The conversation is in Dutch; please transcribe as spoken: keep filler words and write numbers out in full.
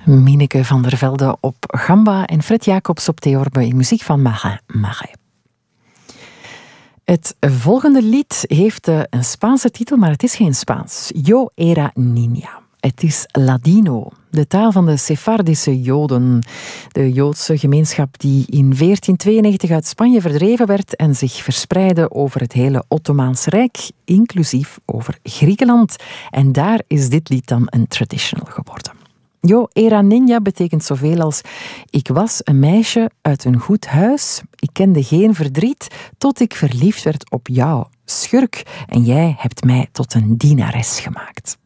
Mineke van der Velde op gamba en Fred Jacobs op theorbe in muziek van Marais. Marais. Het volgende lied heeft een Spaanse titel, maar het is geen Spaans. Yo era niña. Het is Ladino, de taal van de Sefardische Joden. De Joodse gemeenschap die in veertien tweeënnegentig uit Spanje verdreven werd en zich verspreidde over het hele Ottomaanse Rijk, inclusief over Griekenland. En daar is dit lied dan een traditional geworden. Yo era niña betekent zoveel als ik was een meisje uit een goed huis, ik kende geen verdriet, tot ik verliefd werd op jou, schurk, en jij hebt mij tot een dienares gemaakt.